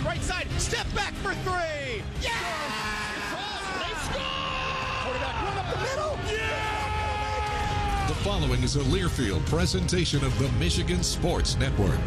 right side, step back for three. Yeah! They score! Quarterback run up the middle. Yeah! The following is a Learfield presentation of the Michigan Sports Network.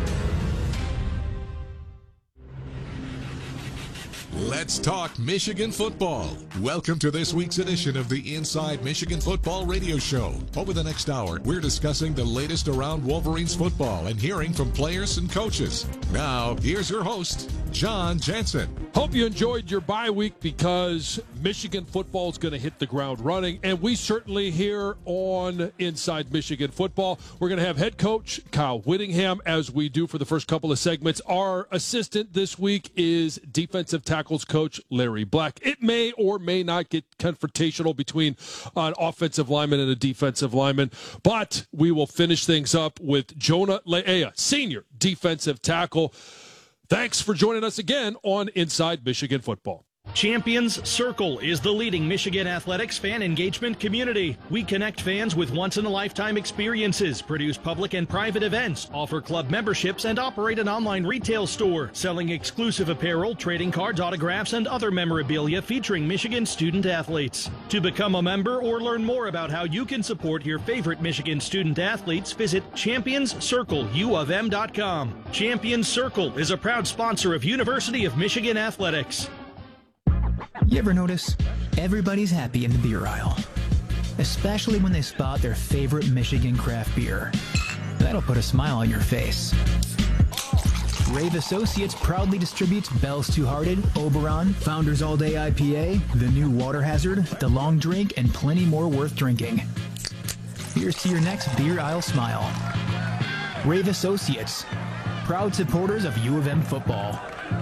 Let's talk Michigan football. Welcome to this week's edition of the Inside Michigan Football Radio Show. Over the next hour, we're discussing the latest around Wolverines football and hearing from players and coaches. Now, here's your host, John Jensen. Hope you enjoyed your bye week because Michigan football is going to hit the ground running, and we certainly here on Inside Michigan Football, we're going to have head coach Kyle Whittingham as we do for the first couple of segments. Our assistant this week is defensive tackles coach Larry Black. It may or may not get confrontational between an offensive lineman and a defensive lineman, but we will finish things up with Jonah Le'ea, senior defensive tackle. Thanks for joining us again on Inside Michigan Football. Champions Circle is the leading Michigan athletics fan engagement community. We connect fans with once-in-a-lifetime experiences, produce public and private events, offer club memberships, and operate an online retail store, selling exclusive apparel, trading cards, autographs, and other memorabilia featuring Michigan student athletes. To become a member or learn more about how you can support your favorite Michigan student athletes, visit championscircleUofM.com. Champions Circle is a proud sponsor of University of Michigan Athletics. You ever notice everybody's happy in the beer aisle, especially when they spot their favorite Michigan craft beer? That'll put a smile on your face. Rave Associates proudly distributes Bell's Two Hearted, Oberon, Founders All Day IPA, the new Water Hazard, the Long Drink, and plenty more worth drinking. Here's to your next beer aisle smile. Rave Associates, proud supporters of U of M football.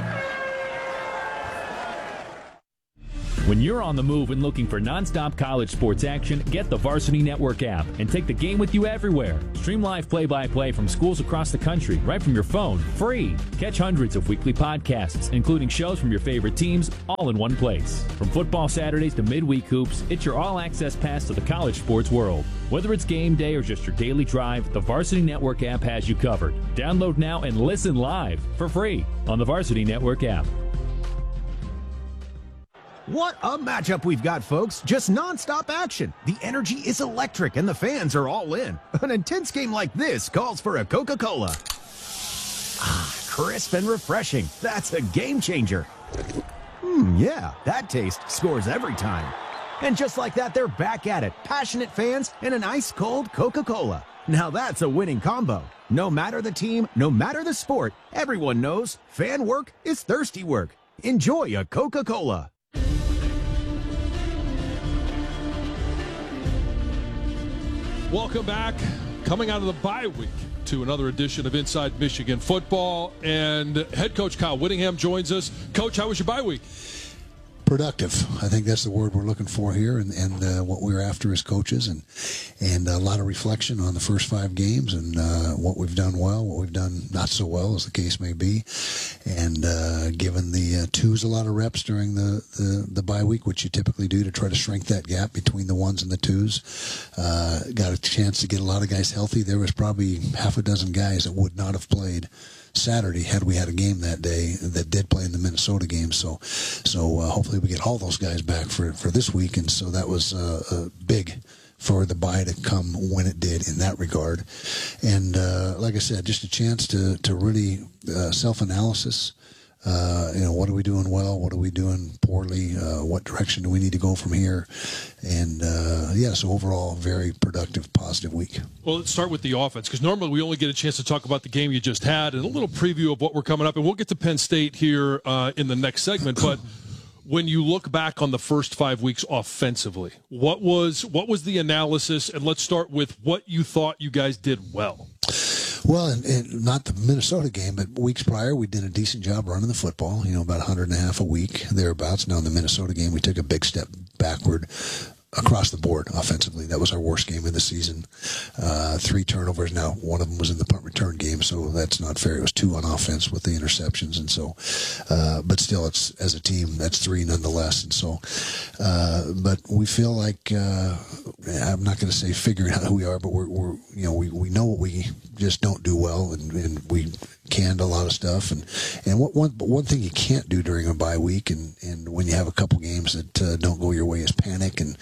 When you're on the move and looking for nonstop college sports action, get the Varsity Network app and take the game with you everywhere. Stream live play-by-play from schools across the country, right from your phone, free. Catch hundreds of weekly podcasts, including shows from your favorite teams, all in one place. From football Saturdays to midweek hoops, it's your all-access pass to the college sports world. Whether it's game day or just your daily drive, the Varsity Network app has you covered. Download now and listen live for free on the Varsity Network app. What a matchup we've got, folks. Just nonstop action. The energy is electric and the fans are all in. An intense game like this calls for a Coca-Cola. Ah, crisp and refreshing. That's a game changer. Yeah, that taste scores every time. And just like that, they're back at it. Passionate fans and an ice-cold Coca-Cola. Now that's a winning combo. No matter the team, no matter the sport, everyone knows fan work is thirsty work. Enjoy a Coca-Cola. Welcome back. Coming out of the bye week to another edition of Inside Michigan Football. And head coach Kyle Whittingham joins us. Coach, how was your bye week? Productive. I think that's the word we're looking for here, and what we're after as coaches, and a lot of reflection on the first 5 games and what we've done well, what we've done not so well, as the case may be, and given the twos a lot of reps during the bye week, which you typically do to try to shrink that gap between the ones and the twos. Got a chance to get a lot of guys healthy. There was probably half a dozen guys that would not have played Saturday had we had a game that day that did play in the Minnesota game. So hopefully we get all those guys back for this week. And so that was big for the bye to come when it did in that regard. And like I said, just a chance to really self-analysis. What are we doing well? What are we doing poorly? What direction do we need to go from here? And, so overall, very productive, positive week. Well, let's start with the offense, because normally we only get a chance to talk about the game you just had and a little preview of what we're coming up. And we'll get to Penn State here in the next segment. But when you look back on the first 5 weeks offensively, what was the analysis? And let's start with what you thought you guys did well. Well, and not the Minnesota game, but weeks prior, we did a decent job running the football, about 100.5 a week, thereabouts. Now, in the Minnesota game, we took a big step backward across the board offensively. That was our worst game of the season. 3 turnovers. Now, one of them was in the punt return game, so that's not fair. It was 2 on offense with the interceptions. And so, but still, it's as a team, that's 3 nonetheless. And so, but we feel like, I'm not going to say figuring out who we are, but we know what we just don't do well, and we canned a lot of stuff, and one thing you can't do during a bye week, and when you have a couple games that don't go your way, is panic and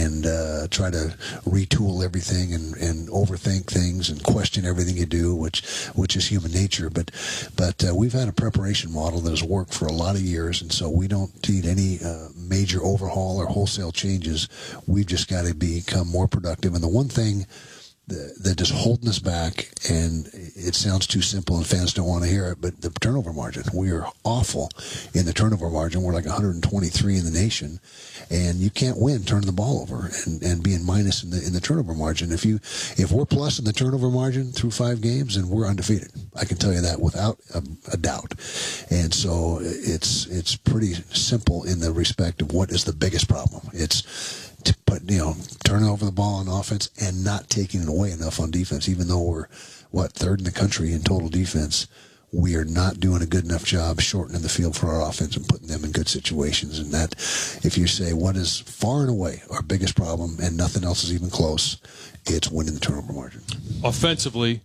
try to retool everything and overthink things and question everything you do, which is human nature. But we've had a preparation model that has worked for a lot of years, and so we don't need any major overhaul or wholesale changes. We've just got to become more productive. And the one thing that is holding us back, and it sounds too simple and fans don't want to hear it, but the turnover margin. We are awful in the turnover margin. We're like 123 in the nation, and you can't win turning the ball over and being minus in the turnover margin. If we're plus in the turnover margin through 5 games, then we're undefeated. I can tell you that without a doubt. And so it's pretty simple in the respect of what is the biggest problem. It's to put, turning over the ball on offense and not taking it away enough on defense. Even though we're, third in the country in total defense, we are not doing a good enough job shortening the field for our offense and putting them in good situations. And that, if you say what is far and away our biggest problem, and nothing else is even close, it's winning the turnover margin. Offensively,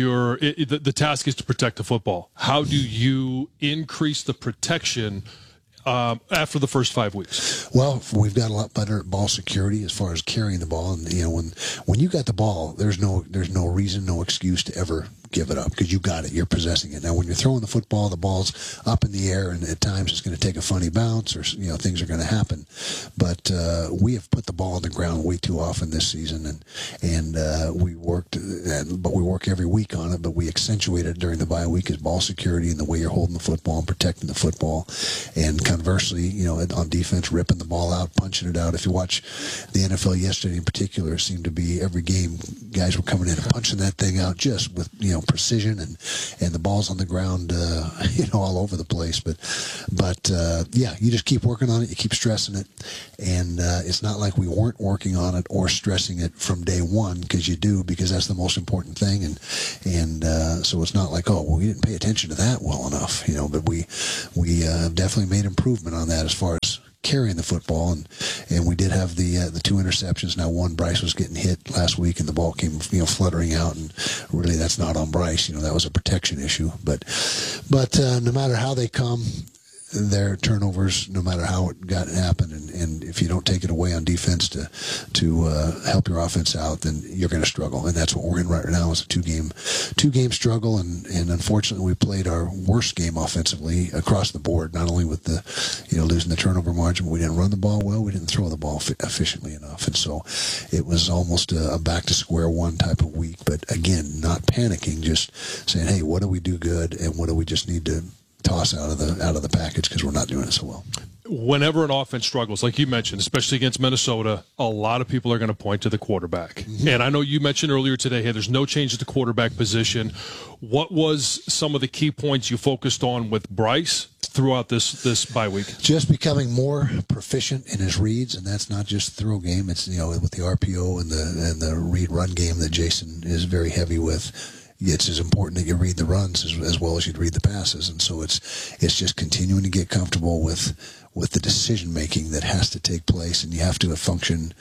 the task is to protect the football. How do you increase the protection after the first 5 weeks? Well, we've got a lot better ball security as far as carrying the ball, and when you got the ball, there's no reason, no excuse to ever give it up, because you got it, you're possessing it. Now, when you're throwing the football, the ball's up in the air, and at times it's going to take a funny bounce, or things are going to happen. But we have put the ball on the ground way too often this season, and we worked, but we work every week on it. But we accentuate it during the bye week as ball security and the way you're holding the football and protecting the football, and conversely, on defense, ripping the ball out, punching it out. If you watch the NFL yesterday in particular, it seemed to be every game guys were coming in and punching that thing out just with precision, and the ball's on the ground all over the place. But you just keep working on it, you keep stressing it, and it's not like we weren't working on it or stressing it from day one, because you do, because that's the most important thing, and so it's not like, we didn't pay attention to that well enough, but we definitely made improvement on that as far as carrying the football, and we did have the 2 interceptions. Now, one, Bryce was getting hit last week, and the ball came fluttering out, and really that's not on Bryce. That was a protection issue. But no matter how they come, their turnovers, no matter how it happened, and if you don't take it away on defense to help your offense out, then you're going to struggle, and that's what we're in right now, is a two game struggle, and unfortunately we played our worst game offensively across the board, not only with the losing the turnover margin, but we didn't run the ball well, we didn't throw the ball efficiently enough, and so it was almost a back to square one type of week. But again, not panicking, just saying, hey, what do we do good, and what do we just need to toss out of the package, because we're not doing it so well. Whenever an offense struggles, like you mentioned, especially against Minnesota, a lot of people are going to point to the quarterback. Mm-hmm. And I know you mentioned earlier today, hey, there's no change at the quarterback position. What was some of the key points you focused on with Bryce throughout this bye week? Just becoming more proficient in his reads, and that's not just the throw game. It's with the RPO and the read run game that Jason is very heavy with. It's as important that you read the runs as well as you'd read the passes, and so it's just continuing to get comfortable with the decision making that has to take place, and you have to function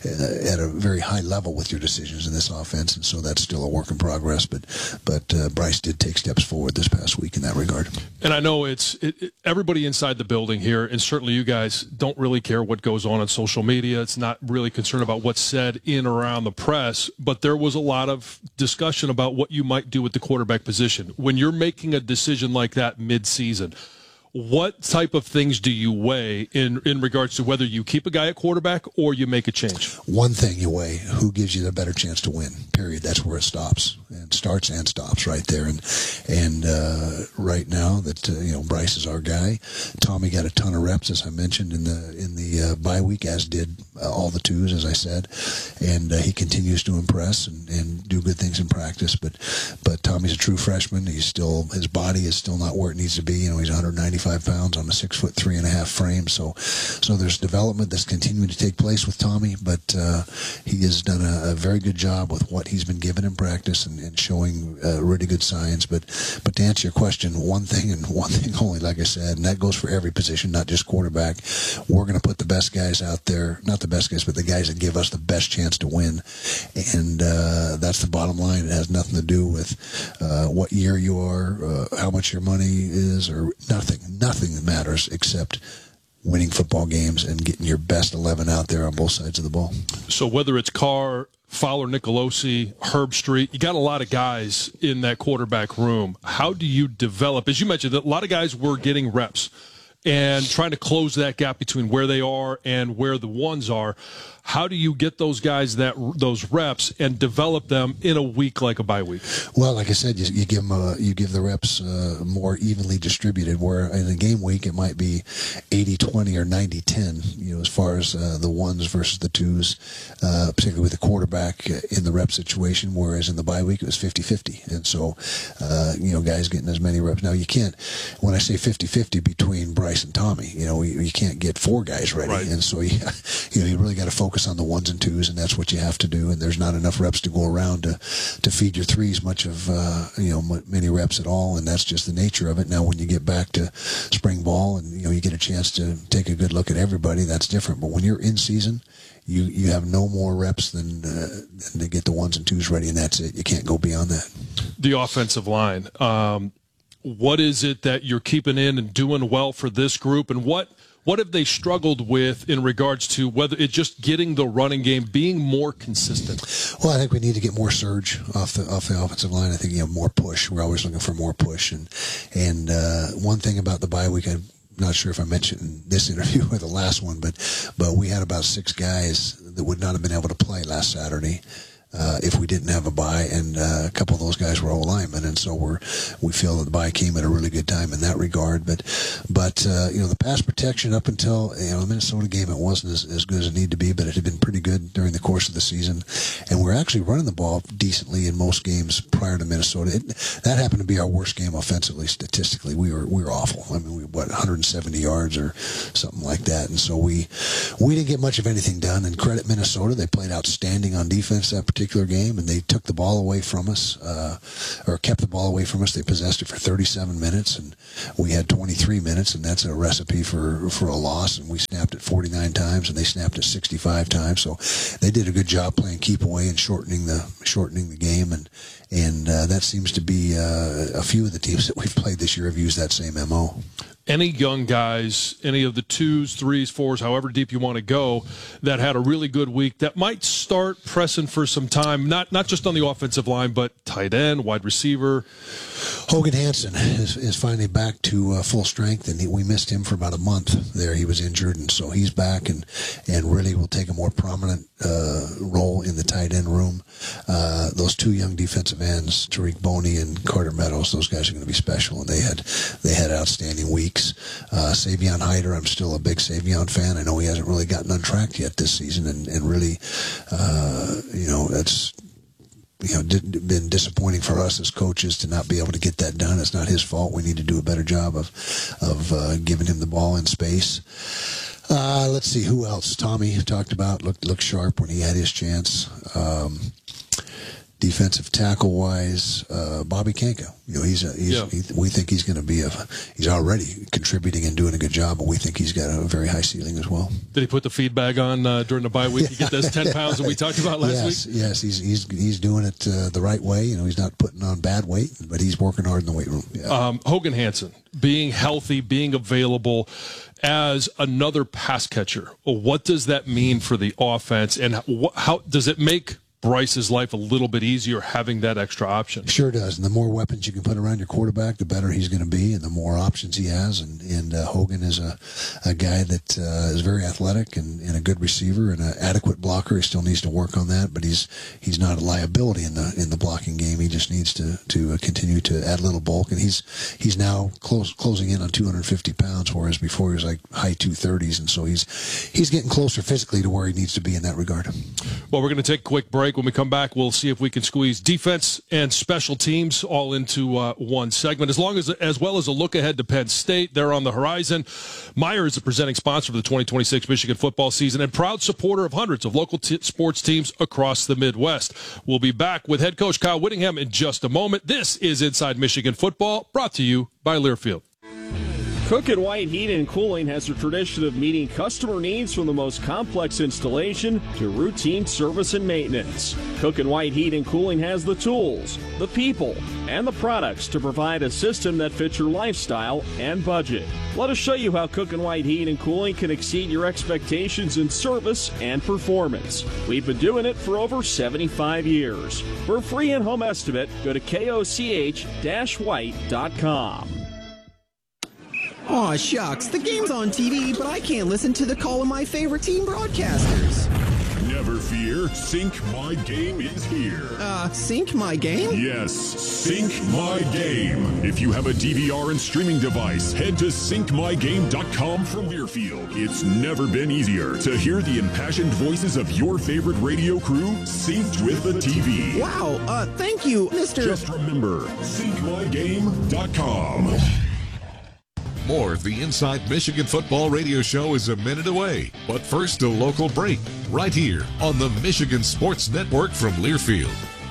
at a very high level with your decisions in this offense, and so that's still a work in progress. But Bryce did take steps forward this past week in that regard. And I know everybody inside the building here, and certainly you guys, don't really care what goes on social media. It's not really concerned about what's said in or around the press, but there was a lot of discussion about what you might do with the quarterback position. When you're making a decision like that mid-season, what type of things do you weigh in regards to whether you keep a guy at quarterback or you make a change? One thing you weigh: who gives you the better chance to win, period. That's where it stops, and starts and stops right there. And right now that Bryce is our guy. Tommy got a ton of reps, as I mentioned, in the bye week, as did all the twos, as I said, and he continues to impress and do good things in practice. But Tommy's a true freshman. His body is still not where it needs to be. He's 195 185 pounds on a 6'3.5" frame. So there's development that's continuing to take place with Tommy, but he has done a very good job with what he's been given in practice and showing really good signs. But to answer your question, one thing and one thing only, like I said, and that goes for every position, not just quarterback. We're going to put the best guys out there, not the best guys, but the guys that give us the best chance to win. And that's the bottom line. It has nothing to do with what year you are, how much your money is, or nothing. Nothing that matters except winning football games and getting your best 11 out there on both sides of the ball. So whether it's Carr, Fowler, Nicolosi, Herb Street, you got a lot of guys in that quarterback room. How do you develop? As you mentioned, a lot of guys were getting reps and trying to close that gap between where they are and where the ones are. How do you get those guys those reps and develop them in a week like a bye week? Well, like I said, you give the reps more evenly distributed. Where in a game week it might be 80-20 or 90-10. As far as the ones versus the twos, particularly with the quarterback in the rep situation. Whereas in the bye week it was 50-50, and so guys getting as many reps. Now you can't. When I say 50-50 between Bryce and Tommy, you can't get 4 guys ready, right. And so you really got to focus on the ones and twos, and that's what you have to do. And there's not enough reps to go around to feed your threes much of many reps at all, and that's just the nature of it. Now when you get back to spring ball and you get a chance to take a good look at everybody, that's different. But when you're in season, you have no more reps than to get the ones and twos ready, and that's it. You can't go beyond that. The offensive line, what is it that you're keeping in and doing well for this group, and what have they struggled with in regards to whether it's just getting the running game, being more consistent? Well, I think we need to get more surge off the offensive line. I think more push. We're always looking for more push. And one thing about the bye week, I'm not sure if I mentioned in this interview or the last one, but we had about 6 guys that would not have been able to play last Saturday if we didn't have a bye, and a couple of those guys were O-linemen, and so we feel that the bye came at a really good time in that regard. But the pass protection up until the Minnesota game, it wasn't as good as it needed to be, but it had been pretty good during the course of the season, and we're actually running the ball decently in most games prior to Minnesota. That happened to be our worst game offensively, statistically. We were awful. I mean, 170 yards or something like that, and so we didn't get much of anything done. And credit Minnesota, they played outstanding on defense that particular game, and they took the ball away from us, or kept the ball away from us. They possessed it for 37 minutes, and we had 23 minutes, and that's a recipe for a loss. And we snapped it 49 times, and they snapped it 65 times. So they did a good job playing keep away and shortening the game, and that seems to be a few of the teams that we've played this year have used that same MO. Any young guys, any of the 2s, 3s, 4s, however deep you want to go, that had a really good week that might start pressing for some time, not just on the offensive line, but tight end, wide receiver? Hogan Hansen is finally back to full strength, and we missed him for about a month there. He was injured, and so he's back and really will take a more prominent role in the tight end room. Those 2 young defensive ends, Tariq Boney and Carter Meadows, those guys are going to be special, and they had outstanding weeks. Savion Hyder, I'm still a big Savion fan. I know he hasn't really gotten untracked yet this season, and really, that's been disappointing for us as coaches to not be able to get that done. It's not his fault. We need to do a better job of giving him the ball in space. Let's see, who else? Tommy talked about looked sharp when he had his chance. Defensive tackle wise, Bobby Kanka. We think he's going to be he's already contributing and doing a good job, but we think he's got a very high ceiling as well. Did he put the feed bag on during the bye week? You get those 10 pounds that we talked about last week? Yes, he's doing it the right way. He's not putting on bad weight, but he's working hard in the weight room. Yeah. Hogan Hansen, being healthy, being available as another pass catcher, what does that mean for the offense, and how does it make Bryce's life a little bit easier having that extra option? Sure does. And the more weapons you can put around your quarterback, the better he's going to be, and the more options he has. And Hogan is a guy that is very athletic and a good receiver and an adequate blocker. He still needs to work on that, but he's not a liability in the blocking game. He just needs to continue to add a little bulk. And he's now closing in on 250 pounds, whereas before he was like high 230s. And so he's getting closer physically to where he needs to be in that regard. Well, we're going to take a quick break. break. When we come back, we'll see if we can squeeze defense and special teams all into one segment. As well as a look ahead to Penn State. They're on the horizon. Meijer is the presenting sponsor for the 2026 Michigan football season and proud supporter of hundreds of local sports teams across the Midwest. We'll be back with head coach Kyle Whittingham in just a moment. This is Inside Michigan Football, brought to you by Learfield. Cook and White Heating and Cooling has a tradition of meeting customer needs from the most complex installation to routine service and maintenance. Cook and White Heating and Cooling has the tools, the people, and the products to provide a system that fits your lifestyle and budget. Let us show you how Cook and White Heating and Cooling can exceed your expectations in service and performance. We've been doing it for over 75 years. For a free in-home estimate, go to koch-white.com. Aw, shucks, the game's on TV, but I can't listen to the call of my favorite team broadcasters. Never fear, Sync My Game is here. Sync My Game? Yes, Sync My Game. If you have a DVR and streaming device, head to syncmygame.com from Learfield. It's never been easier to hear the impassioned voices of your favorite radio crew synced with the TV. Wow, thank you, Mr. Just remember, syncmygame.com. More of the Inside Michigan Football Radio Show is a minute away. But first, a local break, right here on the Michigan Sports Network from Learfield.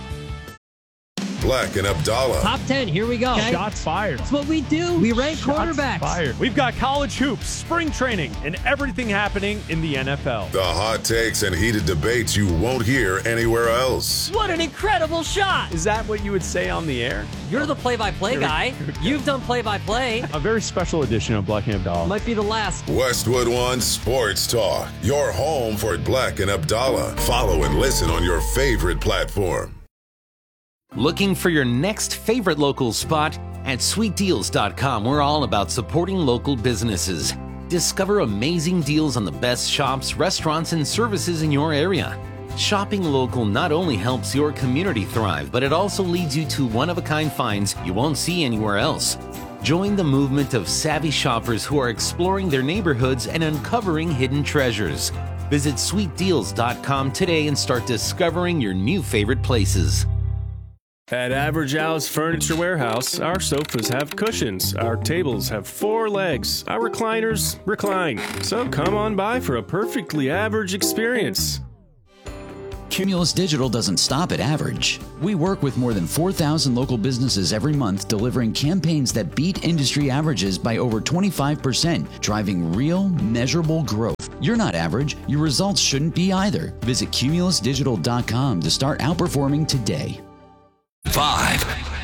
Black and Abdallah. Top 10, here we go. Okay. Shots fired. That's what we do. We rank quarterbacks. Fired. We've got college hoops, spring training, and everything happening in the NFL. The hot takes and heated debates you won't hear anywhere else. What an incredible shot. Is that what you would say on the air? You're the play-by-play guy. You've done play-by-play. A very special edition of Black and Abdallah. Might be the last. Westwood One Sports Talk. Your home for Black and Abdallah. Follow and listen on your favorite platform. Looking for your next favorite local spot? At sweetdeals.com, we're all about supporting local businesses. Discover amazing deals on the best shops, restaurants, and services in your area. Shopping local not only helps your community thrive, but it also leads you to one-of-a-kind finds you won't see anywhere else. Join the movement of savvy shoppers who are exploring their neighborhoods and uncovering hidden treasures. Visit sweetdeals.com today and start discovering your new favorite places. At Average Al's Furniture Warehouse, our sofas have cushions, our tables have 4 legs, our recliners recline. So come on by for a perfectly average experience. Cumulus Digital doesn't stop at average. We work with more than 4,000 local businesses every month, delivering campaigns that beat industry averages by over 25%, driving real, measurable growth. You're not average. Your results shouldn't be either. Visit cumulusdigital.com to start outperforming today. 5.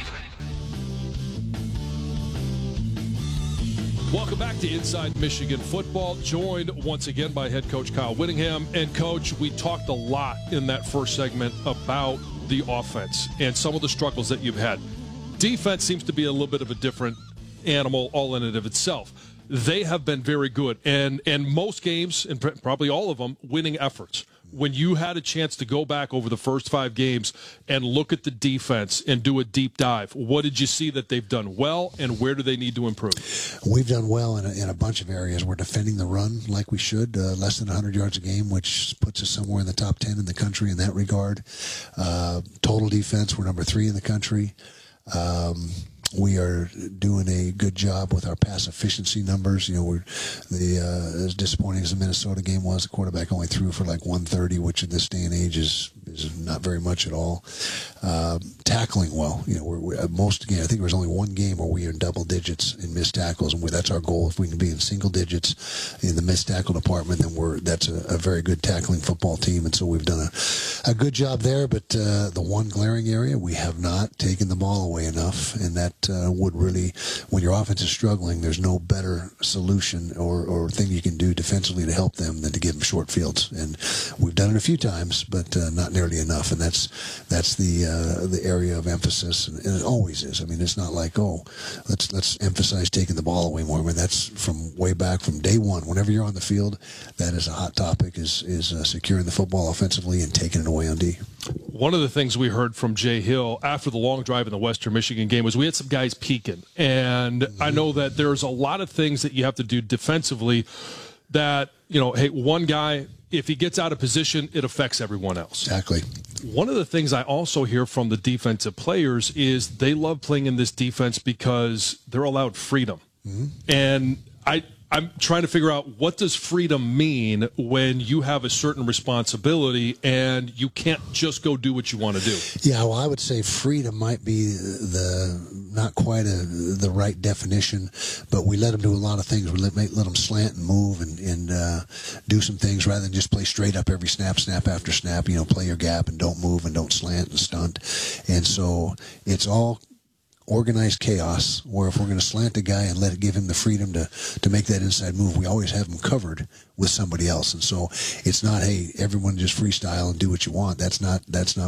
Welcome back to Inside Michigan Football, joined once again by head coach Kyle Whittingham. And, Coach, we talked a lot in that first segment about the offense and some of the struggles that you've had. Defense seems to be a little bit of a different animal all in and of itself. They have been very good, and most games, and probably all of them, winning efforts. When you had a chance to go back over the first 5 games and look at the defense and do a deep dive, what did you see that they've done well, and where do they need to improve? We've done well in a bunch of areas. We're defending the run like we should, less than 100 yards a game, which puts us somewhere in the top 10 in the country in that regard. Total defense, we're number 3 in the country. We are doing a good job with our pass efficiency numbers. You know, as disappointing as the Minnesota game was, the quarterback only threw for like 130, which in this day and age is not very much at all. Tackling well. You know, we're I think there was only one game where we are in double digits in missed tackles, and that's our goal. If we can be in single digits in the missed tackle department, then that's a very good tackling football team. And so we've done a good job there. But the one glaring area, we have not taken the ball away enough, and that would really, when your offense is struggling, there's no better solution or thing you can do defensively to help them than to give them short fields. And we've done it a few times, but not nearly enough. And that's the area of emphasis, and it always is. I mean, it's not like, let's emphasize taking the ball away more. I mean, that's from way back from day one. Whenever you're on the field, that is a hot topic, is securing the football offensively and taking it away on D. One of the things we heard from Jay Hill after the long drive in the Western Michigan game was we had some guys peeking. And I know that there's a lot of things that you have to do defensively that, hey, one guy, if he gets out of position, it affects everyone else. Exactly. One of the things I also hear from the defensive players is they love playing in this defense because they're allowed freedom. Mm-hmm. And I'm trying to figure out, what does freedom mean when you have a certain responsibility and you can't just go do what you want to do? Yeah, well, I would say freedom might be not quite the right definition, but we let them do a lot of things. We let them slant and move and do some things rather than just play straight up every snap after snap. Play your gap and don't move and don't slant and stunt. And so it's all organized chaos, where if we're going to slant a guy and give him the freedom to make that inside move, we always have him covered with somebody else. And so it's not, hey, everyone just freestyle and do what you want. That's not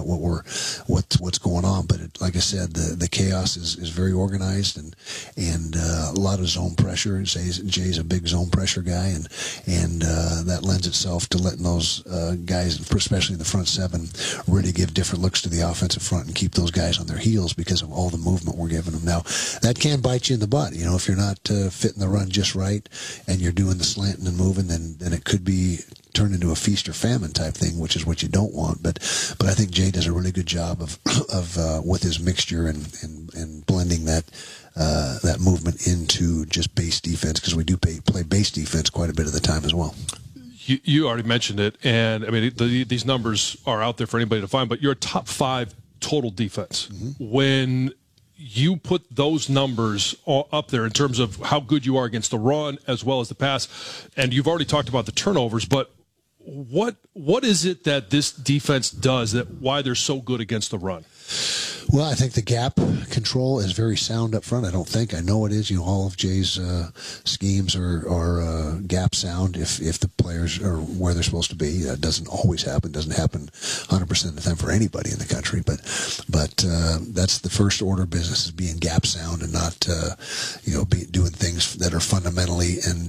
what's going on. But like I said, the chaos is very organized and a lot of zone pressure. Jay's a big zone pressure guy, and that lends itself to letting those guys, especially in the front seven, really give different looks to the offensive front and keep those guys on their heels because of all the movement we're giving them. Now, that can bite you in the butt. If you're not fitting the run just right and you're doing the slanting and moving, then it could be turned into a feast or famine type thing, which is what you don't want. But I think Jay does a really good job of with his mixture and blending that movement into just base defense, because we do play base defense quite a bit of the time as well. You already mentioned it, and I mean these numbers are out there for anybody to find. But you're a top 5 total defense. Mm-hmm. When you put those numbers up there in terms of how good you are against the run as well as the pass, and you've already talked about the turnovers, but what is it that this defense does why they're so good against the run? Well, I think the gap control is very sound up front. I know it is. All of Jay's schemes are gap sound if the players are where they're supposed to be. That doesn't always happen. Doesn't happen 100% of the time for anybody in the country. But that's the first order of business, is being gap sound and not doing things that are fundamentally and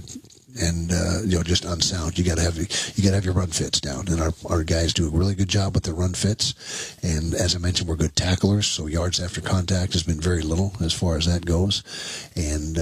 just unsound. You got to have your run fits down, and our guys do a really good job with their run fits. And as I mentioned, we're good tacklers, so yards after contact has been very little as far as that goes. And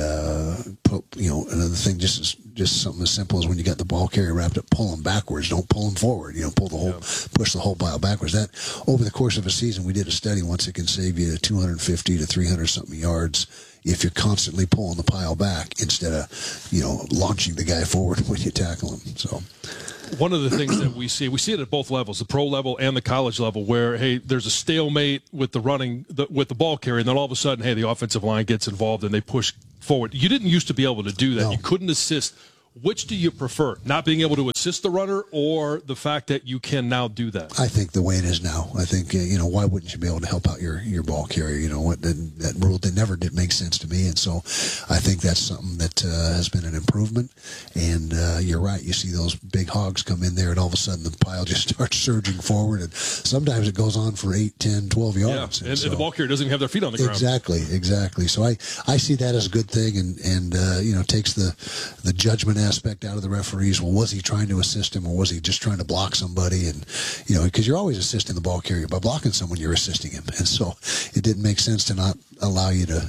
another thing, just something as simple as when you got the ball carrier wrapped up, pull them backwards, don't pull them forward. Push the whole pile backwards. That over the course of a season, we did a study once, it can save you 250 to 300 something yards if you're constantly pulling the pile back instead of, launching the guy forward when you tackle him. So one of the things that we see it at both levels, the pro level and the college level, where, hey, there's a stalemate with the running, with the ball carrier, and then all of a sudden, hey, the offensive line gets involved and they push forward. You didn't used to be able to do that. No. You couldn't assist. Which do you prefer, not being able to assist the runner or the fact that you can now do that? I think the way it is now. I think, why wouldn't you be able to help out your ball carrier? That rule, that never did make sense to me. And so I think that's something that has been an improvement. And you're right. You see those big hogs come in there, and all of a sudden the pile just starts surging forward. And sometimes it goes on for 8, 10, 12 yards. Yeah, and the ball carrier doesn't even have their feet on the ground. Exactly. So I see that as a good thing, and takes the judgment aspect out of the referees. Well, was he trying to assist him, or was he just trying to block somebody? And because you're always assisting the ball carrier. By blocking someone, you're assisting him. And so it didn't make sense to not allow you to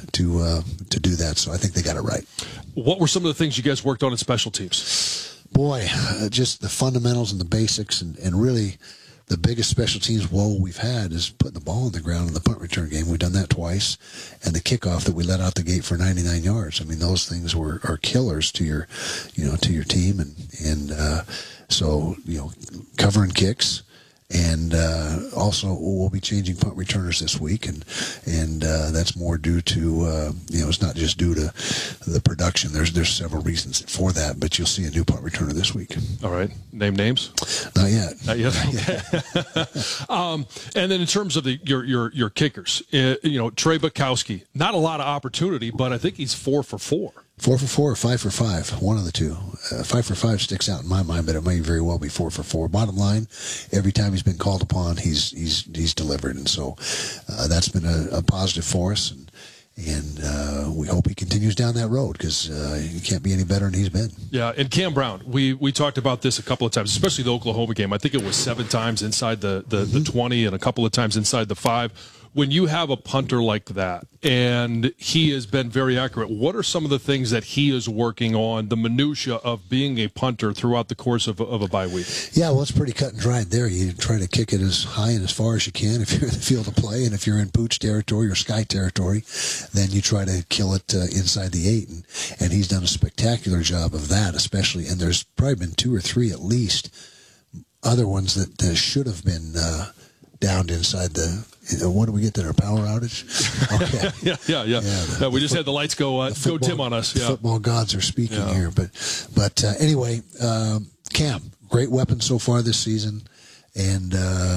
do that. So I think they got it right. What were some of the things you guys worked on in special teams? Boy, just the fundamentals and the basics, and really the biggest special teams woe we've had is putting the ball on the ground in the punt return game. We've done that twice. And the kickoff that we let out the gate for 99 yards. I mean, those things are killers to your team. And so covering kicks. And also, we'll be changing punt returners this week, and that's more due to it's not just due to the production. There's several reasons for that, but you'll see a new punt returner this week. All right, name names? Not yet. Not yet. Okay. And then in terms of your kickers, Trey Bukowski, not a lot of opportunity, but I think he's 4 for 4. 4 for 4 or 5 for 5, one of the two. 5 for 5 sticks out in my mind, but it may very well be 4 for 4. Bottom line, every time he's been called upon, he's delivered, and so that's been a positive for us, and we hope he continues down that road, because he can't be any better than he's been. Yeah, and Cam Brown, we talked about this a couple of times, especially the Oklahoma game. I think it was 7 times inside the 20 and a couple of times inside the 5. when you have a punter like that, and he has been very accurate, what are some of the things that he is working on, the minutia of being a punter throughout the course of a bye week? Yeah, well, it's pretty cut and dried there. You try to kick it as high and as far as you can if you're in the field of play, and if you're in Pooch territory or Sky territory, then you try to kill it inside the 8, and he's done a spectacular job of that, especially, and there's probably been 2 or 3 at least other ones that should have been downed inside the. What do we get there? A power outage? Okay. Yeah. We just had the lights go dim on us. Yeah. Football gods are speaking here, but anyway, Cam, great weapon so far this season, and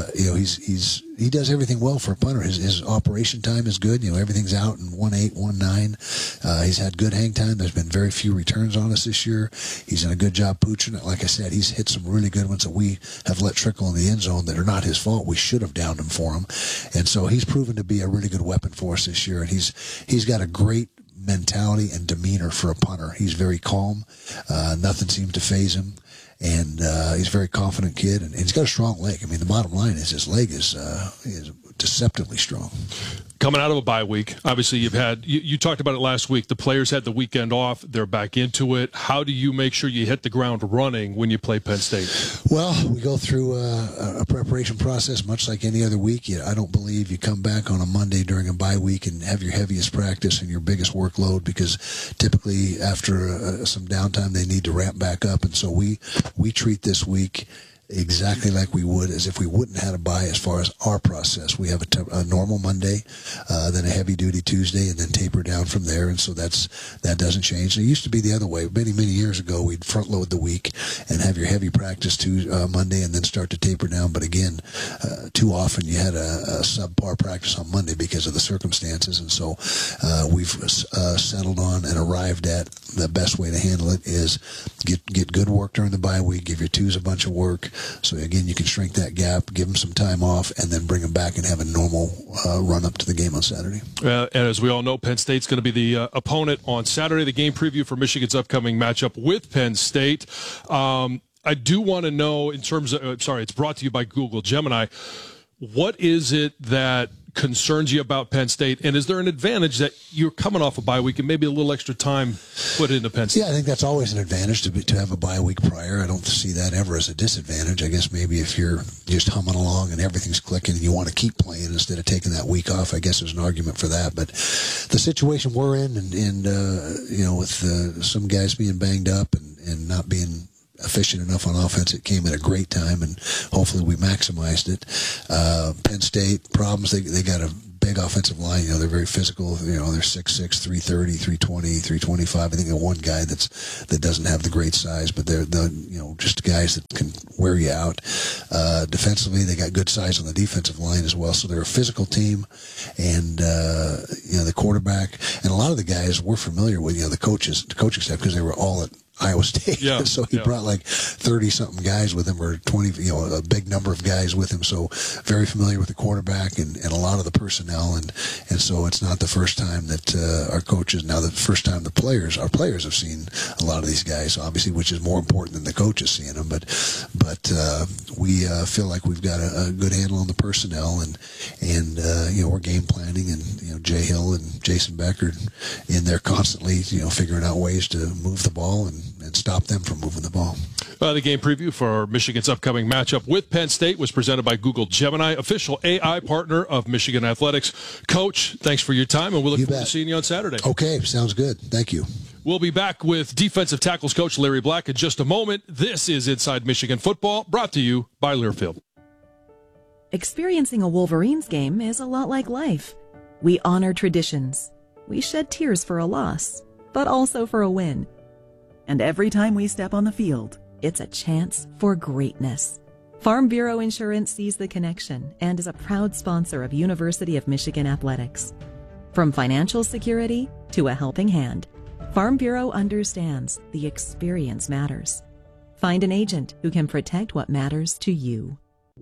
he does everything well for a punter. His operation time is good. Everything's out in 1.8, 1.9. He's had good hang time. There's been very few returns on us this year. He's done a good job pooching it. Like I said, he's hit some really good ones that we have let trickle in the end zone that are not his fault. We should have downed him for him, and so he's proven to be a really good weapon for us this year. And he's got a great mentality and demeanor for a punter. He's very calm. Nothing seems to faze him. And he's a very confident kid, and he's got a strong leg. I mean, the bottom line is his leg is deceptively strong. Coming out of a bye week, obviously you talked about it last week. The players had the weekend off. They're back into it. How do you make sure you hit the ground running when you play Penn State? Well, we go through a preparation process much like any other week. I don't believe you come back on a Monday during a bye week and have your heaviest practice and your biggest workload, because typically after some downtime they need to ramp back up. And so we treat this week exactly like we would as if we wouldn't have a bye as far as our process. We have a normal Monday, then a heavy-duty Tuesday, and then taper down from there, and so that doesn't change. And it used to be the other way. Many, many years ago, we'd front-load the week and have your heavy practice Monday and then start to taper down. But again, too often you had a subpar practice on Monday because of the circumstances, and so we've settled on and arrived at the best way to handle it is get good work during the bye week, give your twos a bunch of work. So, again, you can shrink that gap, give them some time off, and then bring them back and have a normal run-up to the game on Saturday. And as we all know, Penn State's going to be the opponent on Saturday, the game preview for Michigan's upcoming matchup with Penn State. I do want to know, in terms of, it's brought to you by Google Gemini, what is it that concerns you about Penn State, and is there an advantage that you're coming off a bye week and maybe a little extra time put into Penn State? Yeah, I think that's always an advantage to have a bye week prior. I don't see that ever as a disadvantage. I guess maybe if you're just humming along and everything's clicking and you want to keep playing instead of taking that week off, I guess there's an argument for that. But the situation we're in, and with some guys being banged up and not being efficient enough on offense, it came at a great time, and hopefully we maximized it. Penn State problems, they got a big offensive line. They're very physical. They're 6'6", 330, 320, 325. I think one guy that doesn't have the great size, but they're just guys that can wear you out. Defensively, they got good size on the defensive line as well. So they're a physical team, and the quarterback and a lot of the guys we're familiar with. The coaching staff, because they were all at Iowa State. Yeah, so he brought like 30-something guys with him, or 20, a big number of guys with him. So very familiar with the quarterback and a lot of the personnel. And so it's not the first time that our coaches, now the first time our players have seen a lot of these guys, obviously, which is more important than the coaches seeing them. But we feel like we've got a good handle on the personnel, and we're game planning, and Jay Hill and Jason Beck are in there constantly, figuring out ways to move the ball and stop them from moving the ball. The game preview for Michigan's upcoming matchup with Penn State was presented by Google Gemini, official AI partner of Michigan Athletics. Coach, thanks for your time, and we'll look forward to seeing you on Saturday. Okay, sounds good. Thank you. We'll be back with defensive tackles coach Larry Black in just a moment. This is Inside Michigan Football, brought to you by Learfield. Experiencing a Wolverines game is a lot like life. We honor traditions. We shed tears for a loss, but also for a win. And every time we step on the field, it's a chance for greatness. Farm Bureau Insurance sees the connection and is a proud sponsor of University of Michigan Athletics. From financial security to a helping hand, Farm Bureau understands the experience matters. Find an agent who can protect what matters to you.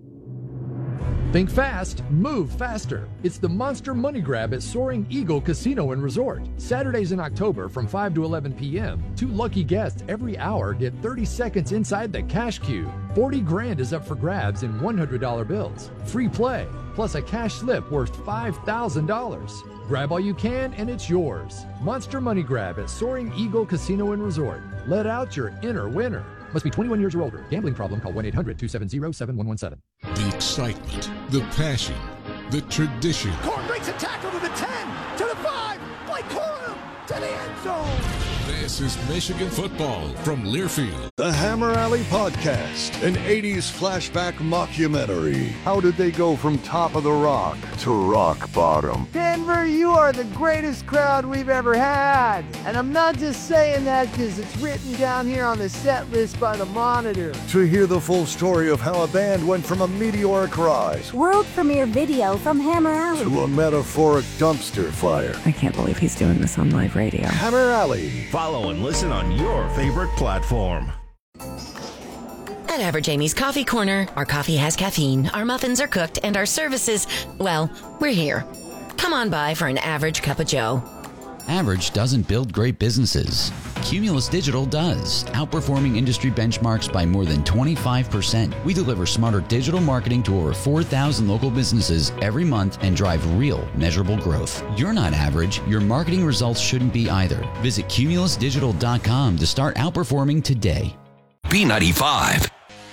Think fast, move faster. It's the Monster Money Grab at Soaring Eagle Casino and Resort. Saturdays in October from 5 to 11 p.m. 2 lucky guests every hour get 30 seconds inside the cash cube. 40 grand is up for grabs in $100 bills. Free play. plus a cash slip worth $5,000. Grab all you can and it's yours. Monster Money Grab at Soaring Eagle Casino and Resort. Let out your inner winner. Must be 21 years or older. Gambling problem? Call 1-800-270-7117. The excitement, the passion, the tradition. Corum breaks a tackle to the 10, to the 5, Blake Corum to the end zone. This is Michigan football from Learfield. The Hammer Alley Podcast, an 80s flashback mockumentary. How did they go from top of the rock to rock bottom? Denver, you are the greatest crowd we've ever had. And I'm not just saying that because it's written down here on the set list by the Monitor. To hear the full story of how a band went from a meteoric rise, world premiere video from Hammer Alley, to a metaphoric dumpster fire. I can't believe he's doing this on live radio. Hammer Alley. Follow and listen on your favorite platform. At Average Amy's Coffee Corner, our coffee has caffeine, our muffins are cooked, and our services, well, we're here. Come on by for an average cup of joe. Average doesn't build great businesses. Cumulus Digital does, outperforming industry benchmarks by more than 25%. We deliver smarter digital marketing to over 4,000 local businesses every month and drive real, measurable growth. You're not average. Your marketing results shouldn't be either. Visit cumulusdigital.com to start outperforming today. B95.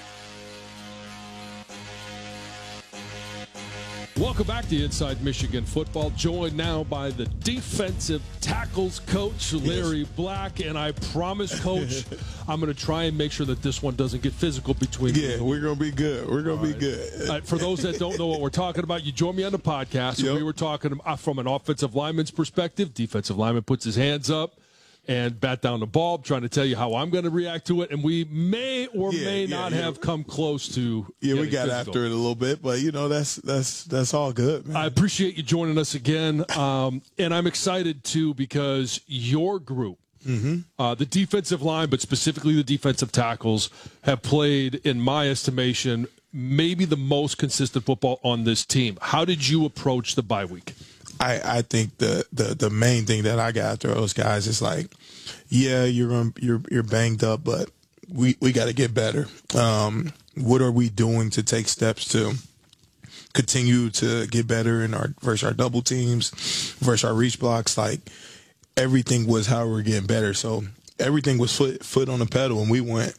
Welcome back to Inside Michigan Football, joined now by the defensive tackles coach, Larry Black. And I promise, Coach, I'm going to try and make sure that this one doesn't get physical between you. Yeah, we're going to be good. We're going to be good. For those that don't know what we're talking about, you joined me on the podcast. Yep. And we were talking from an offensive lineman's perspective. Defensive lineman puts his hands up and bat down the ball, trying to tell you how I'm going to react to it. And we may or may not have come close to we got physical after it a little bit, but, that's all good, man. I appreciate you joining us again. And I'm excited, too, because your group, the defensive line, but specifically the defensive tackles, have played, in my estimation, maybe the most consistent football on this team. How did you approach the bye week? I think the main thing that I got through those guys is like, yeah, you're banged up, but we got to get better. What are we doing to take steps to continue to get better in versus our double teams, versus our reach blocks? Like, everything was how we're getting better. So everything was foot on the pedal, and we went,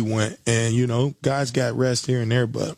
and guys got rest here and there, but.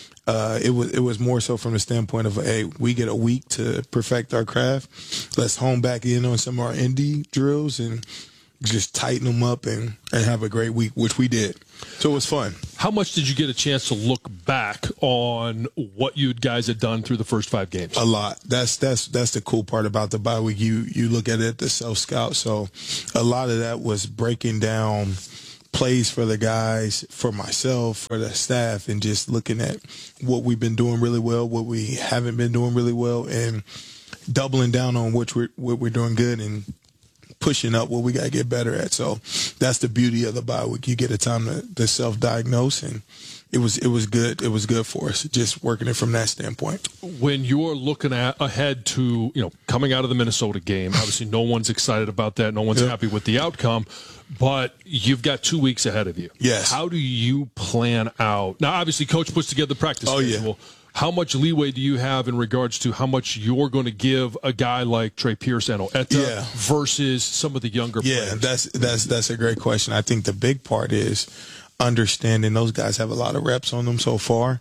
It was more so from the standpoint of, hey, we get a week to perfect our craft. Let's hone back in on some of our indie drills and just tighten them up and have a great week, which we did. So it was fun. How much did you get a chance to look back on what you guys had done through the first 5 games? A lot. That's the cool part about the bye week. You look at it, the self-scout. So a lot of that was breaking down plays for the guys, for myself, for the staff, and just looking at what we've been doing really well, what we haven't been doing really well, and doubling down on what we're doing good and pushing up what we got to get better at. So that's the beauty of the bye week. You get a time to self-diagnose, and it was good. It was good for us, just working it from that standpoint. When you're looking ahead to, coming out of the Minnesota game, obviously no one's excited about that. No one's happy with the outcome, but you've got 2 weeks ahead of you. Yes. How do you plan out? Now, obviously, Coach puts together the practice schedule. Yeah. How much leeway do you have in regards to how much you're going to give a guy like Trey Pierce and Oeta versus some of the younger players? Yeah, that's a great question. I think the big part is understanding those guys have a lot of reps on them so far,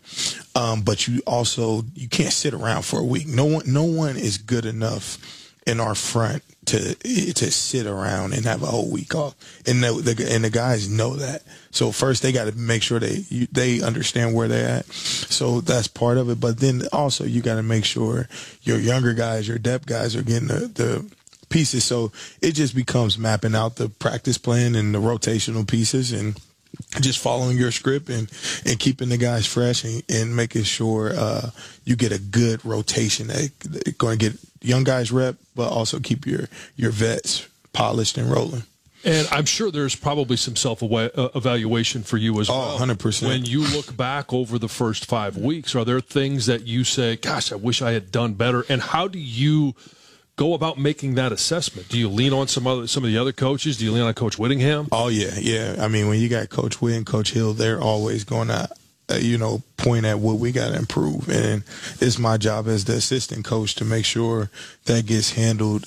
but you can't sit around for a week. No one is good enough in our front to sit around and have a whole week off, and the guys know that. So first they got to make sure they understand where they're at. So that's part of it. But then also you got to make sure your younger guys, your depth guys, are getting the pieces. So it just becomes mapping out the practice plan and the rotational pieces and just following your script and keeping the guys fresh and making sure you get a good rotation that going to get young guys rep, but also keep your vets polished and rolling. And I'm sure there's probably some self-evaluation for you as well. 100%. When you look back over the first 5 weeks, are there things that you say, gosh, I wish I had done better? And how do you go about making that assessment? Do you lean on some of the other coaches? Do you lean on Coach Whittingham? Oh, yeah. I mean, when you got Coach Whitt and Coach Hill, they're always going to point at what we got to improve. And it's my job as the assistant coach to make sure that gets handled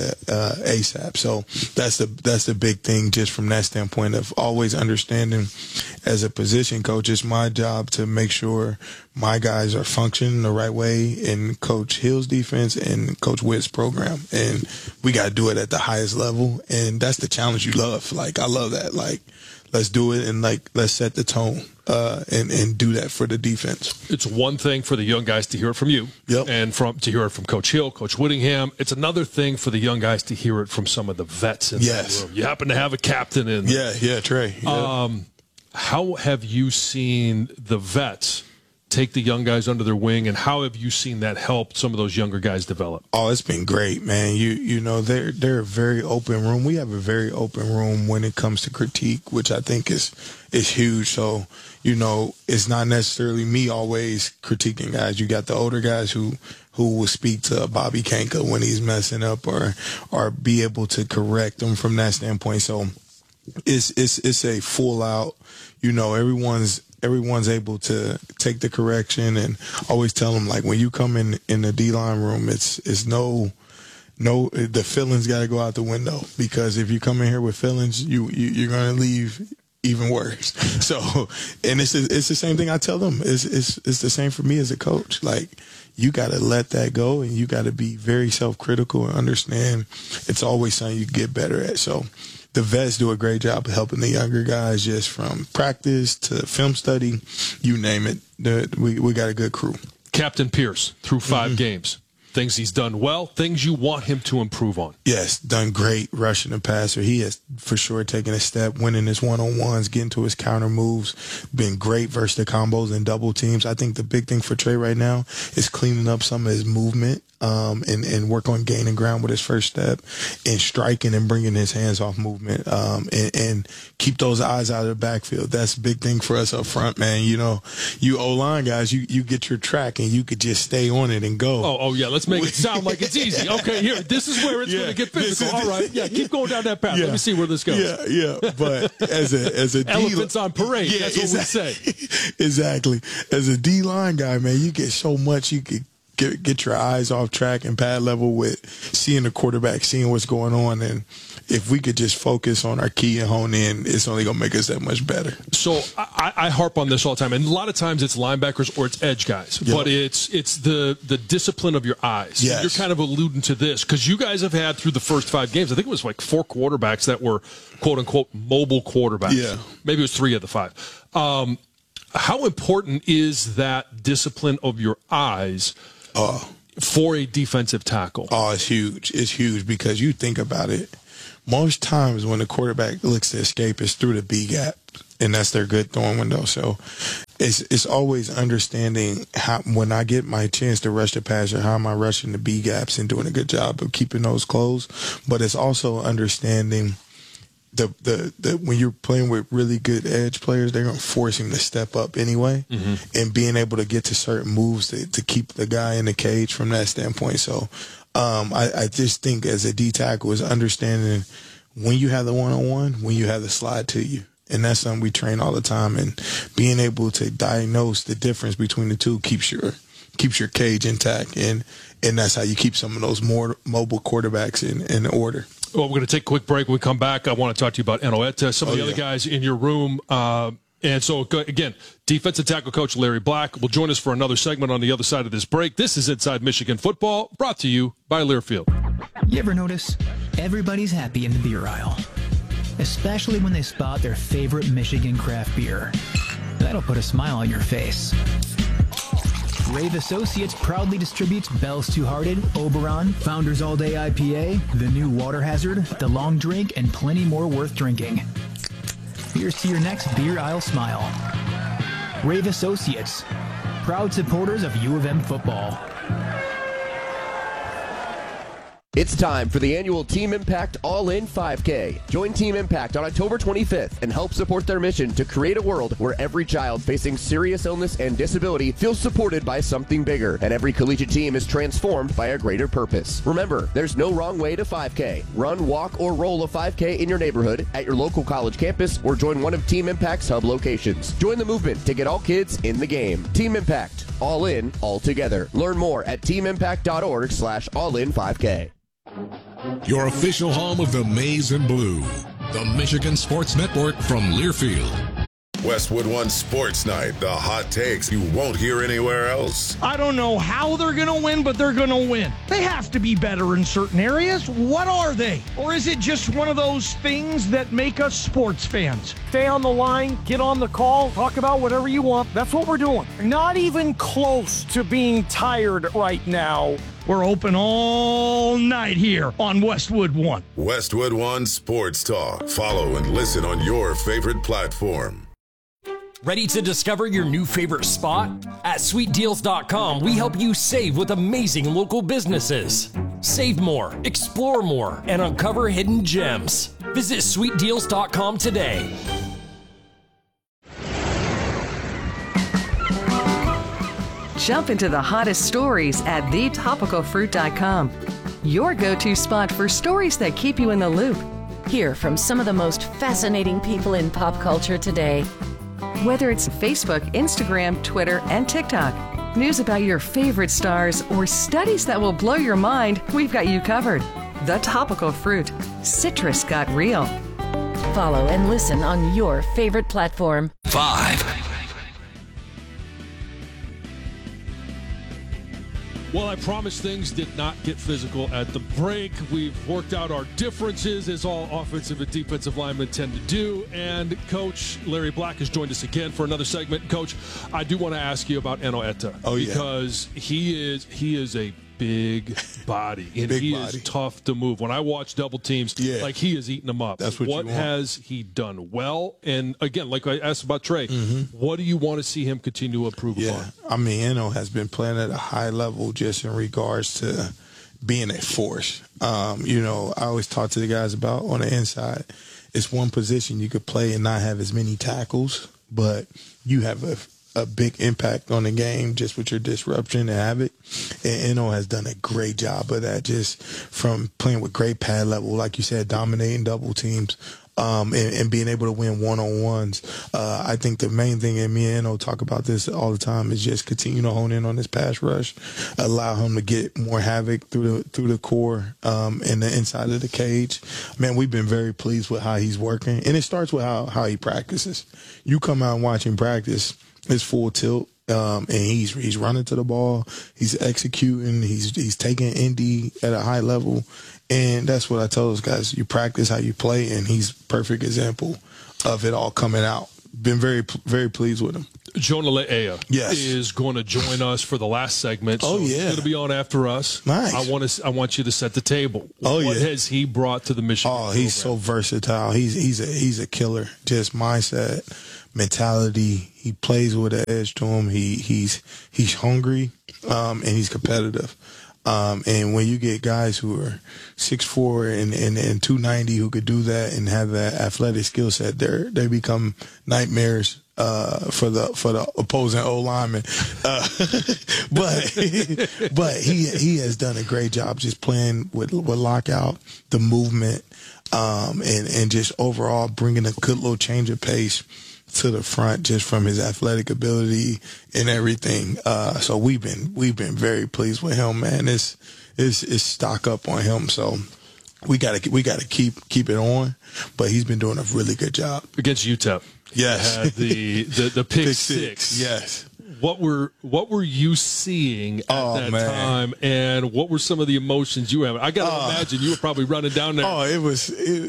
ASAP. So that's the big thing, just from that standpoint of always understanding as a position coach. It's my job to make sure my guys are functioning the right way in Coach Hill's defense and Coach Witt's program. And we got to do it at the highest level. And that's the challenge you love. Like, I love that. Like, let's do it, and let's set the tone and do that for the defense. It's one thing for the young guys to hear it from you, and to hear it from Coach Hill, Coach Whittingham. It's another thing for the young guys to hear it from some of the vets in that room. You happen to have a captain in there. Yeah, Trey. Yeah. How have you seen the vets take the young guys under their wing, and how have you seen that help some of those younger guys develop? Oh, it's been great, man. You know, they're a very open room. We have a very open room when it comes to critique, which I think is huge. So, you know, it's not necessarily me always critiquing guys. You got the older guys who will speak to Bobby Kanka when he's messing up, or be able to correct them from that standpoint. So it's a full out, you know, everyone's able to take the correction, and always tell them, like, when you come in the D-line room, it's no, the feelings got to go out the window, because if you come in here with feelings, you're going to leave even worse. So, and it's the same thing I tell them. It's the same for me as a coach. Like, you got to let that go, and you got to be very self-critical and understand it's always something you get better at. So the vets do a great job of helping the younger guys, just from practice to film study, you name it. We got a good crew. Captain Pierce, through 5 games. Things he's done well, things you want him to improve on. Yes, done great rushing the passer. He has for sure taken a step, winning his one-on-ones, getting to his counter moves, been great versus the combos and double teams. I think the big thing for Trey right now is cleaning up some of his movement, and work on gaining ground with his first step, and striking and bringing his hands off movement, and keep those eyes out of the backfield. That's a big thing for us up front, man. You know, you O-line guys, you get your track and you could just stay on it and go. Oh yeah, let's make it sound like it's easy. Okay, here, this is where it's going to get physical. All right, keep going down that path. Let me see where this goes. Yeah. But as a elephants on parade, that's what we say. Exactly. As a D-line guy, man, you get so much. You could get your eyes off track and pad level with seeing the quarterback, seeing what's going on. And if we could just focus on our key and hone in, it's only going to make us that much better. So I harp on this all the time, and a lot of times it's linebackers or it's edge guys, but it's the discipline of your eyes. Yes. You're kind of alluding to this, because you guys have had, through the first 5 games, I think it was like 4 quarterbacks that were quote-unquote mobile quarterbacks. Yeah. Maybe it was 3 of the 5. How important is that discipline of your eyes for a defensive tackle? Oh, it's huge. It's huge, because you think about it. Most times when the quarterback looks to escape, it's through the B gap, and that's their good throwing window. So it's always understanding how, when I get my chance to rush the passer, how am I rushing the B gaps and doing a good job of keeping those closed. But it's also understanding the when you're playing with really good edge players, they're going to force him to step up anyway, and being able to get to certain moves to keep the guy in the cage from that standpoint. So I just think as a D tackle is understanding when you have the one-on-one, when you have the slide to you. And that's something we train all the time, and being able to diagnose the difference between the two keeps your cage intact, and that's how you keep some of those more mobile quarterbacks in order. Well, we're going to take a quick break. When we come back, I want to talk to you about Enoeta, some of the other guys in your room. And so, again, defensive tackle coach Larry Black will join us for another segment on the other side of this break. This is Inside Michigan Football, brought to you by Learfield. You ever notice everybody's happy in the beer aisle, especially when they spot their favorite Michigan craft beer? That'll put a smile on your face. Rave Associates proudly distributes Bell's Two Hearted, Oberon, Founders All Day IPA, the new Water Hazard, the Long Drink, and plenty more worth drinking. Here's to your next beer aisle smile. Rave Associates, proud supporters of U of M football. It's time for the annual Team Impact All-In 5K. Join Team Impact on October 25th and help support their mission to create a world where every child facing serious illness and disability feels supported by something bigger, and every collegiate team is transformed by a greater purpose. Remember, there's no wrong way to 5K. Run, walk, or roll a 5K in your neighborhood, at your local college campus, or join one of Team Impact's hub locations. Join the movement to get all kids in the game. Team Impact. All in, all together. Learn more at teamimpact.org/all-in5K. Your official home of the Maize and Blue, the Michigan Sports Network from Learfield. Westwood One Sports Night, the hot takes you won't hear anywhere else. I don't know how they're going to win, but they're going to win. They have to be better in certain areas. What are they? Or is it just one of those things that make us sports fans? Stay on the line, get on the call, talk about whatever you want. That's what we're doing. Not even close to being tired right now. We're open all night here on Westwood One. Westwood One Sports Talk. Follow and listen on your favorite platform. Ready to discover your new favorite spot? At SweetDeals.com, we help you save with amazing local businesses. Save more, explore more, and uncover hidden gems. Visit SweetDeals.com today. Jump into the hottest stories at thetopicalfruit.com. Your go-to spot for stories that keep you in the loop. Hear from some of the most fascinating people in pop culture today. Whether it's Facebook, Instagram, Twitter, and TikTok, news about your favorite stars, or studies that will blow your mind, we've got you covered. The Topical Fruit. Citrus got real. Follow and listen on your favorite platform. 5. Well, I promised things did not get physical at the break. We've worked out our differences, as all offensive and defensive linemen tend to do. And Coach Larry Black has joined us again for another segment. Coach, I do want to ask you about Eno Etta. Oh, yeah. Because he is a big body, and he is tough to move. When I watch double teams, like he is eating them up. That's what you want. Has he done well? And again, like I asked about Trey, what do you want to see him continue to improve upon? I mean, Eno has been playing at a high level just in regards to being a force. You know, I always talk to the guys about on the inside, it's one position you could play and not have as many tackles, but you have a big impact on the game just with your disruption and havoc. And Eno has done a great job of that, just from playing with great pad level, like you said, dominating double teams, and being able to win one-on-ones. I think the main thing, and me and Eno talk about this all the time, is just continue to hone in on this pass rush, allow him to get more havoc through the core and the inside of the cage. Man, we've been very pleased with how he's working, and it starts with how he practices. You come out and watch him practice, it's full tilt, and he's running to the ball, he's executing, he's taking Indy at a high level, and that's what I tell those guys. You practice how you play, and he's a perfect example of it all coming out. Been very, very pleased with him. Jonah Le'ea is going to join us for the last segment. So he's going to be on after us. Nice. I want you to set the table. What has he brought to the Michigan program? He's so versatile. He's a killer. Just mindset, mentality. He plays with an edge to him. He's hungry, and he's competitive. And when you get guys who are 6'4" and 290 who could do that and have that athletic skill set, they become nightmares for the opposing O lineman. But he has done a great job just playing with lockout, the movement, and just overall bringing a good little change of pace to the front just from his athletic ability and everything. So we've been very pleased with him, man. It's stock up on him. So we gotta keep it on. But he's been doing a really good job against UTEP. Yes, had the pick six. Yes. What were you seeing at that time, and what were some of the emotions you were having? I gotta imagine you were probably running down there. Oh, it was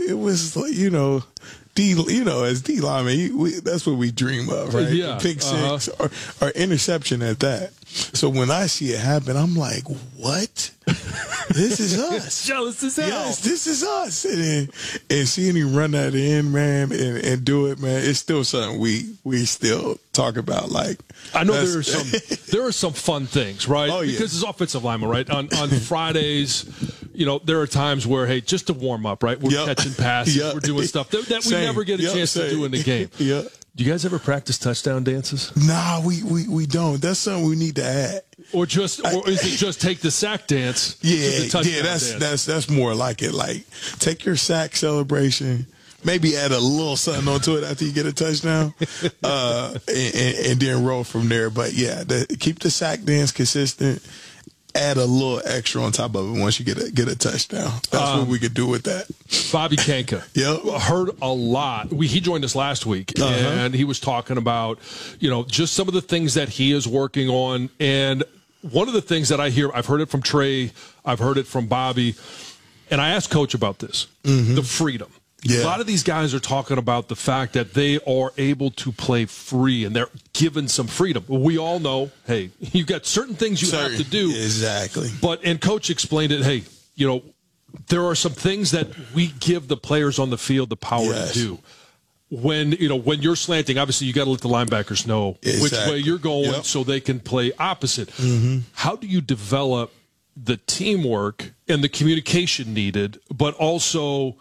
as D lineman, that's what we dream of, right? Yeah. Pick six or interception at that. So when I see it happen, I'm like, what? This is us. Jealous as hell. Yes, this is us. And seeing him run that in, man, and do it, man, it's still something we still talk about. Like, I know there are some fun things, right? Oh, yeah. Because it's offensive lineman, right? On Fridays, you know, there are times where, hey, just to warm up, right? We're catching passes, we're doing stuff that we never get a chance to do in the game. Do you guys ever practice touchdown dances? Nah, we don't. That's something we need to add. Or is it just take the sack dance? That's more like it. Like, take your sack celebration, maybe add a little something onto it after you get a touchdown, and then roll from there. But yeah, keep the sack dance consistent. Add a little extra on top of it once you get a touchdown. That's what we could do with that. Bobby Kanka. Heard a lot. He joined us last week, and he was talking about, you know, just some of the things that he is working on. And one of the things that I've heard it from Trey, I've heard it from Bobby, and I asked Coach about this, the freedom. A lot of these guys are talking about the fact that they are able to play free and they're given some freedom. We all know, hey, you've got certain things you have to do. Exactly. And Coach explained it, hey, you know, there are some things that we give the players on the field the power to do. When you're slanting, obviously you got to let the linebackers know which way you're going so they can play opposite. How do you develop the teamwork and the communication needed, but also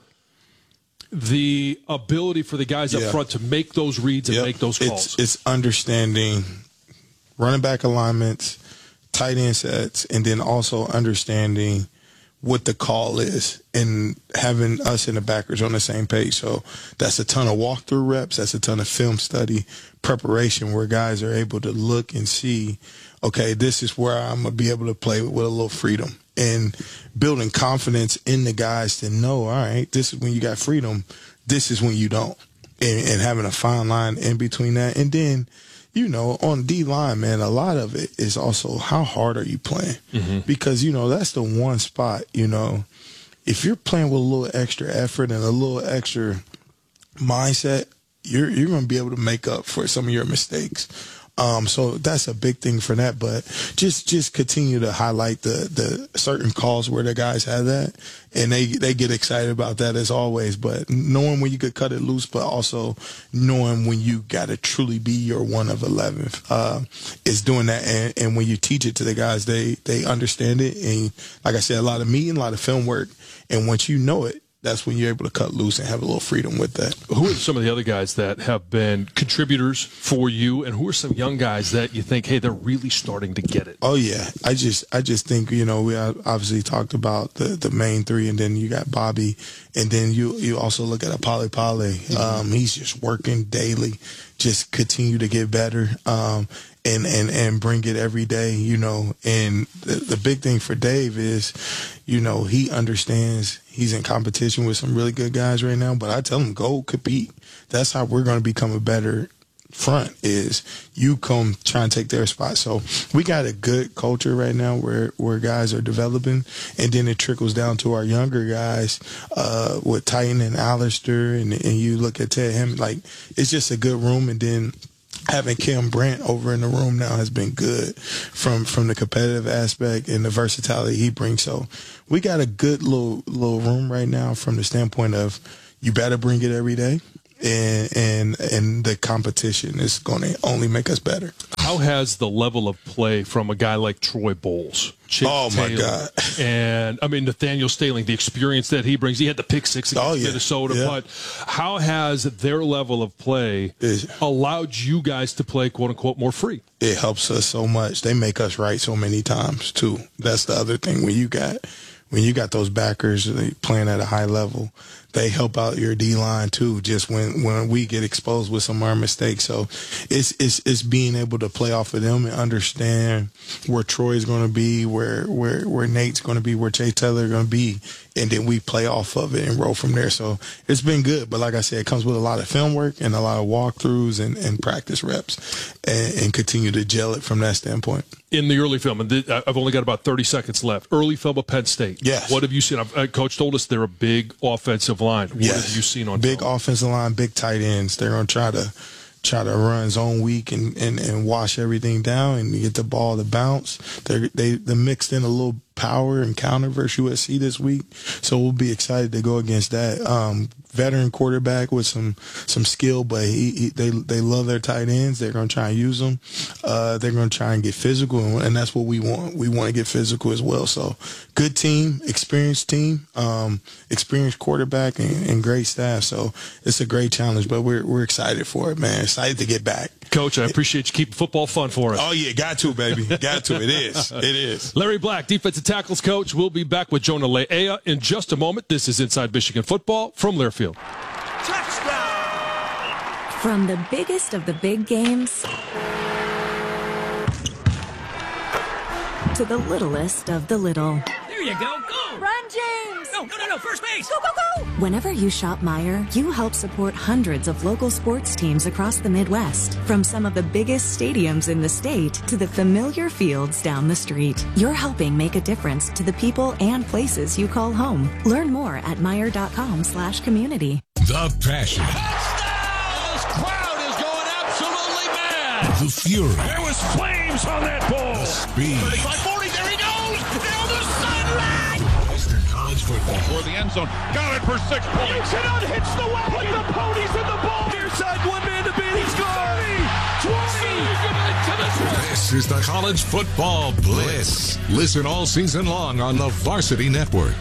the ability for the guys up front to make those reads and make those calls? It's understanding running back alignments, tight end sets, and then also understanding what the call is and having us and the backers on the same page. So that's a ton of walkthrough reps. That's a ton of film study preparation where guys are able to look and see, okay, this is where I'm going to be able to play with a little freedom. And building confidence in the guys to know, all right, this is when you got freedom, this is when you don't. And having a fine line in between that. And then, you know, on D-line, man, a lot of it is also how hard are you playing? Because, you know, that's the one spot, you know, if you're playing with a little extra effort and a little extra mindset, you're going to be able to make up for some of your mistakes. So that's a big thing for that, but just continue to highlight the certain calls where the guys have that, and they get excited about that as always. But knowing when you could cut it loose, but also knowing when you got to truly be your 1 of 11 is doing that. And when you teach it to the guys, they understand it. And like I said, a lot of meeting, a lot of film work, and once you know it, that's when you're able to cut loose and have a little freedom with that. Who are some of the other guys that have been contributors for you, and who are some young guys that you think, hey, they're really starting to get it? Oh, yeah. I just think, you know, we obviously talked about the main three, and then you got Bobby, and then you also look at Apale Pale. He's just working daily, just continue to get better. And bring it every day, you know. And the big thing for Dave is, you know, he understands he's in competition with some really good guys right now, but I tell him, go compete. That's how we're going to become a better front, is you come try and take their spot. So we got a good culture right now where guys are developing, and then it trickles down to our younger guys with Titan and Alistair, and you look at Ted Hammond, like, it's just a good room. And then having Kim Brandt over in the room now has been good from the competitive aspect and the versatility he brings. So we got a good little room right now from the standpoint of you better bring it every day. And the competition is going to only make us better. How has the level of play from a guy like Troy Bowles, Chip Taylor, my God, and I mean Nathaniel Staling, the experience that he brings? He had the pick six against Minnesota, but how has their level of play allowed you guys to play, quote unquote, more free? It helps us so much. They make us right so many times too. That's the other thing. When you got those backers playing at a high level, they help out your D-line too, just when we get exposed with some of our mistakes. So it's being able to play off of them and understand where Troy's going to be, where Nate's going to be, where Chase Taylor going to be, and then we play off of it and roll from there. So it's been good. But like I said, it comes with a lot of film work and a lot of walkthroughs and practice reps, and continue to gel it from that standpoint. In the early film, and I've only got about 30 seconds left, early film of Penn State. Yes. What have you seen? Coach told us they're a big offensive line. What have you seen on big film? Offensive line, big tight ends? They're going to try to run zone weak and wash everything down and get the ball to bounce. They mixed in a little power and counter versus USC this week. So we'll be excited to go against that. Veteran quarterback with some skill, but they love their tight ends. They're going to try and use them. They're going to try and get physical, and that's what we want. We want to get physical as well. So good team, experienced quarterback, and great staff. So it's a great challenge, but we're excited for it, man. Excited to get back. Coach, I appreciate you keeping football fun for us. Oh, yeah, got to, baby. Got to. It is. It is. Larry Black, defensive tackles coach. We'll be back with Jonah Le'ea in just a moment. This is Inside Michigan Football from Learfield. Touchdown! From the biggest of the big games to the littlest of the little. There you go. Go! Run, James! No, first base! Go, go, go! Whenever you shop Meijer, you help support hundreds of local sports teams across the Midwest. From some of the biggest stadiums in the state to the familiar fields down the street. You're helping make a difference to the people and places you call home. Learn more at Meijer.com/community. The passion. This crowd is going absolutely mad. The fury. There was flames on that ball. The speed. 35-40, there he goes! Down the sideline! Western College Football. For the end zone. Got it for 6 points. You cannot hitch the wagon. Put the ponies in the ball. Near side, one man to beat. He's gone. 20. This is the College Football Blitz. Listen all season long on the Varsity Network.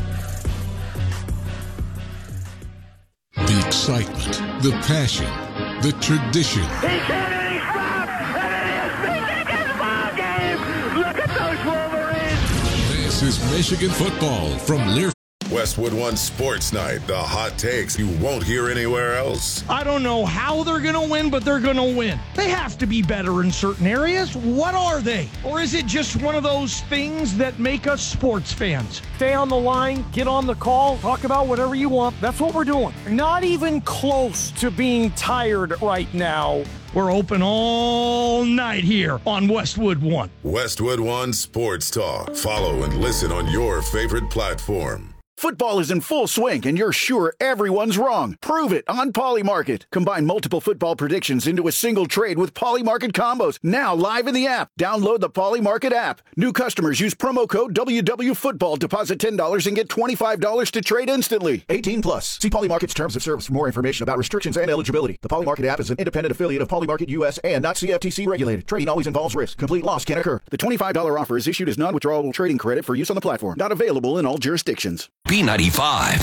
The excitement, the passion, the tradition. He can't any stop! And it is Michigan's ball game! Look at those Wolverines! This is Michigan football from Lear. Westwood One Sports Night, the hot takes you won't hear anywhere else. I don't know how they're going to win, but they're going to win. They have to be better in certain areas. What are they? Or is it just one of those things that make us sports fans? Stay on the line, get on the call, talk about whatever you want. That's what we're doing. Not even close to being tired right now. We're open all night here on Westwood One. Westwood One Sports Talk. Follow and listen on your favorite platform. Football is in full swing, and you're sure everyone's wrong. Prove it on Polymarket. Combine multiple football predictions into a single trade with Polymarket combos. Now live in the app. Download the Polymarket app. New customers use promo code WWFootball. Deposit $10 and get $25 to trade instantly. 18 plus. See Polymarket's terms of service for more information about restrictions and eligibility. The Polymarket app is an independent affiliate of Polymarket US and not CFTC regulated. Trading always involves risk. Complete loss can occur. The $25 offer is issued as non-withdrawable trading credit for use on the platform. Not available in all jurisdictions. B95.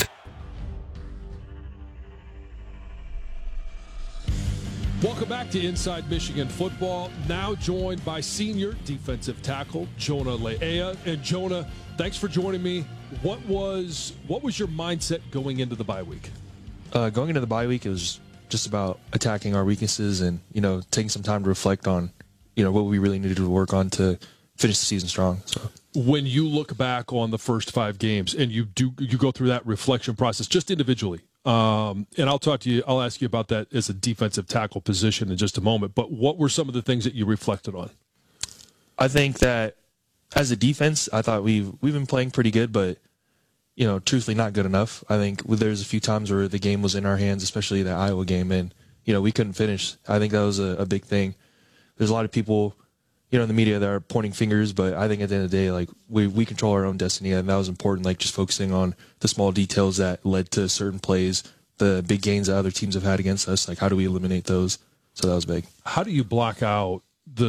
Welcome back to Inside Michigan Football. Now joined by senior defensive tackle Jonah Le'ea. And Jonah, thanks for joining me. What was your mindset going into the bye week? Going into the bye week, it was just about attacking our weaknesses and taking some time to reflect on what we really needed to work on to finish the season strong. So. When you look back on the first 5 games and you go through that reflection process just individually, and I'll ask you about that as a defensive tackle position in just a moment, but what were some of the things that you reflected on? I think that as a defense, I thought we've been playing pretty good, but truthfully not good enough. I think there's a few times where the game was in our hands, especially the Iowa game, and we couldn't finish. I think that was a big thing. There's a lot of people in the media that are pointing fingers, but I think at the end of the day, we control our own destiny, and that was important, just focusing on the small details that led to certain plays, the big gains that other teams have had against us, how do we eliminate those? So that was big. How do you block out